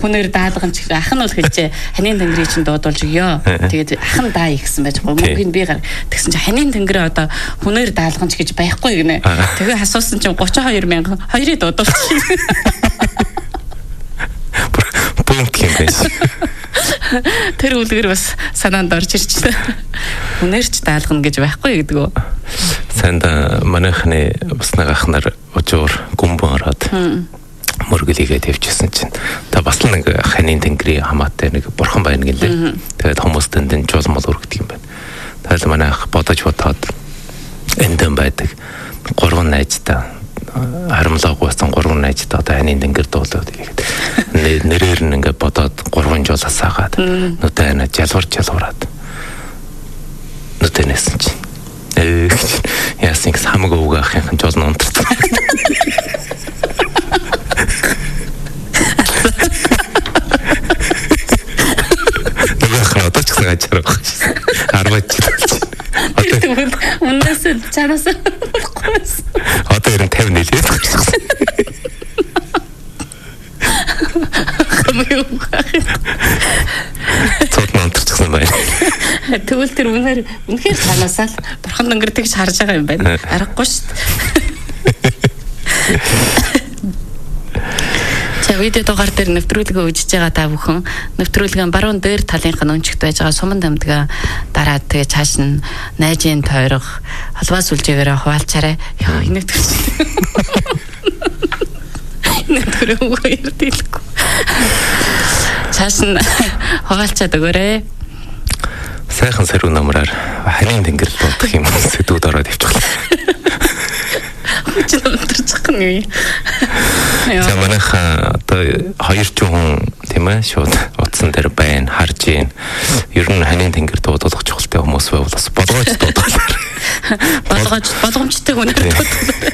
хүнээр даалган ч ах нь бол хэлжээ ханийн тэнгэрийг чинь дуудуулж өгөө. Тэгээд ах нь даа ихсэн байж мөнгөний би гар тэгсэн чинь ханийн тэнгэрээ одоо хүнээр даалган ч гэж байхгүй гинэ. Тэгээ асуусан чинь 32,000 хоёрыг дуудуулчих. Бунт юм байна. Тэр үлгэр бас санаанд орж ирж байна. Хүнээрч даалгана гэж байхгүй гэдэг үү? Санда манайхны бас нэг ах нар өчөр гүмбэн ороод мөргөлийгээ тавьчихсан чинь та бас л нэг ханийн тэнгэрийн хамаатай нэг бурхан байна гэлээ. Тэгээд хүмүүс дэндэн жуулмал өргөдөг юм байна. Тэгэл манай ах бодож бодоод эндэн байдаг 3 найзтай харамлаагүй байсан 3 найзтай одоо ханийн тэнгэр дуулаад ирэхэд нэрээр нь ингээд бодоод 3 жол асаагаад нүдэ ханаа жалуураад нүдэ нэсэн чинь яасан гэс хамаг өвгөө ахын жол нь унтарсан. Одоо ч гэсэн ачаар байх. 10 жил болж байна. Үнээс чанаас болохгүйс. Одоо ер нь 50 нэлээд гарчихсан. Цот намтарчихсан байна. Тэгвэл тэр үнэхээр цаанаасаа л бурхан өнгөр тэгж харж байгаа юм байна. Аргагүй шүү дээ. Видео дугаар дээр нэвтрүүлгээ үжиж байгаа та бүхэн нэвтрүүлгийн баруун дээр талынх нь өнчгт байж байгаа суман дамдгаа дараад тэгээ цааш нь найжийн тойрох холбоос үлжээгээр хуваалцаарай. Яа энэ нэвтрүүлгээ ярдилгүй. Цааш нь хуваалцаад өгөөрэй. Сайхан сэрүү намраар ханийн тэнгэр дуудах юм сэдвүүд ороод ивчихлаа. Чи намтарчих нь юу? За манайха одоо 200 хүн тийм ээ шууд утсан дээр байна харж гин. Ер нь ханийн тэнгэр дуудах чухалтай хүмүүс байвал бас болгооч дуудах. Болгоомжтой хүнээр дуудах.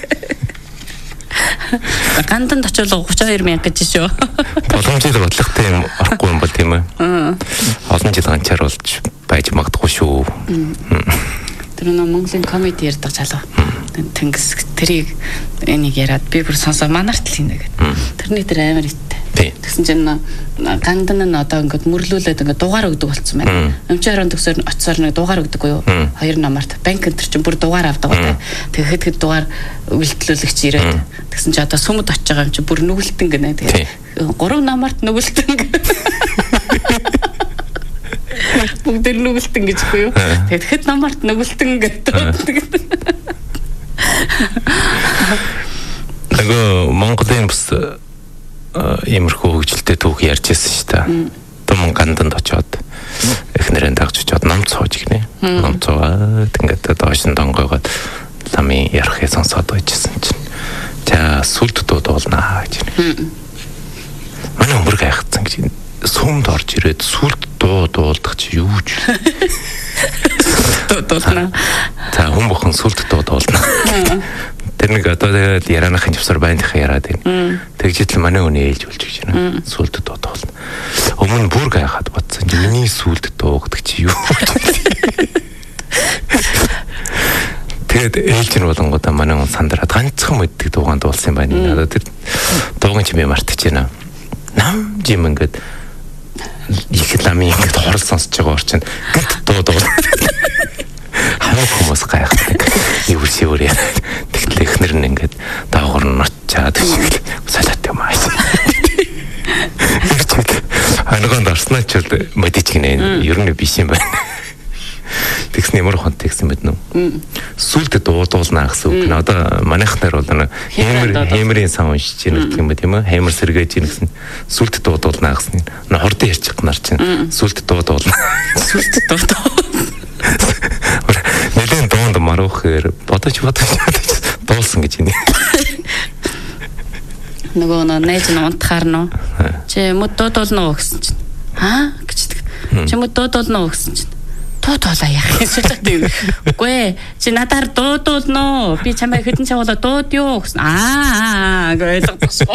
Ганданд очиулга 32,000 гэж шүү. Боломжтой бодлоготой юм орохгүй юм бол тийм ээ. Олон жил ганцаар болж байж магадгүй шүү. Тэр нэг Монголын комеди ярьдаг залуу. Тэнгис тэрийг энийг яриад би бүр сонсоо манарт л хийнэ гэдэг. Тэрний тэр амар иттэй. Тэгсэн чинь гандан нь одоо ингээд мөрлүүлээд ингээд дугаар өгдөг болсон байна. Өмчөөрөн төгсөөр очисоор нэг дугаар өгдөг уу? 2 намарт банк энэ чинь бүр дугаар авдаг уу? Тэгэхэд дугаар үйлдэлүүлэгч ирээд тэгсэн чинь одоо сүмд очиж байгаа юм чинь бүр нүгэлтэн гэнэ. Тэгээд 3 намарт нүгэлтэн. Бүгд нүгэлтэн гэж үгүй юу? Тэгээд хэд намарт нүгэлтэн гэдэг. Нөгөө Монголын бас иймэрхүү хөгжилтэй түүх ярьж байсан шүү дээ. Том ганданд очиод эхнэрэн дагж очиод ном цоож гинэ. Ном цоод ингээд доош нь донгойгоод ламын ярахыг сонсоод байжсэн чинь. За сүлд дуудуулнаа гэж. Манай өмөр гайхацсан гэж сүмд орж ирээд сүлд дуулдаг чи юу ч дуулна. За хүн бүхэн сүлд дуулна. Тэр нэг одоо ярианыхын живсаар байндахаа яриад байна. Тэгжэл манай хүний ээлж болж гэж байна. Сүлд дуулна. Өмнө бүр гайхаад бодсон. Миний сүлд дуугадаг чи юу? Тэгээд ээлж нь болонгуудаа манай хүн сандраад ганцхан мэддэг дуугаан дуулсан юм байна. Одоо тэр дууган чи би мартаж байна. Нам жим ингээд их ламын ингээд хорол сонсож байгаа орчин гэт дуудуул. Хамаг хүмүүс гайхдаг. Юу яа. Тэгтэл эхнэр нь ингээд даавар нь очиад салаад юм аа. Анагонд орсноо ч мэдэж гинэ. Ер нь биш юм байна. Тэгс нэмэр контекст юм байна уу? Сүлд дуудуулнаа гэсэн үг. Одоо манайхнаар бол хэмэрийн сан уншиж байна гэх юм ба тийм ээ. Хэмэр сэргээж ийн гэсэн сүлд дуудуулнаа гэсэн. Хордон ярьчих гэнаар чинь сүлд дуудуулна. Сүлд дуудуул. Нэлээд дуунд маруухээр бодож дуулсан гэж байна. Нөгөө найз нь унтахаар нөө. Чи мөд дуудуулна уу гэсэн чинь. Аа гэж. Чи мөд дуудуулна уу гэсэн чинь. Дуудуулаа яах юм. Үгүй чи надаар дуудуулно. Би чамайг хэдэн цавуулаа дуудё гэсэн. Аа гэж ойлгосон.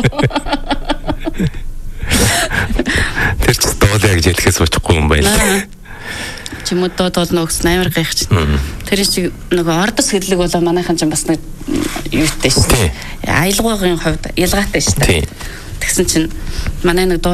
Тэр ч дуулаа гэж хэлэхээс очихгүй юм байна. Чи мөд дуудуулно гэсэн амар гайхаж байна. Тэр чи нөгөө ордос хэдлэг болоо манайхан ч бас нэг юутай шүү дээ. Аялгаагийн хувьд ялгаатай шүү дээ. Тэгсэн чинь манай нэг